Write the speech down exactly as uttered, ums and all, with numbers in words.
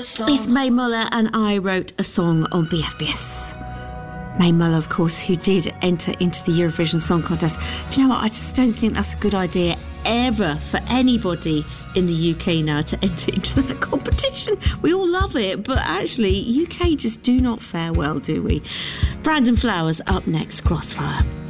song. It's Mae Muller and I wrote a song on B F B S. Mae Muller, of course, who did enter into the Eurovision Song Contest. Do you know what? I just don't think that's a good idea ever for anybody in the U K now to enter into that competition. We all love it, but actually, U K just do not fare well, do we? Brandon Flowers up next, Crossfire.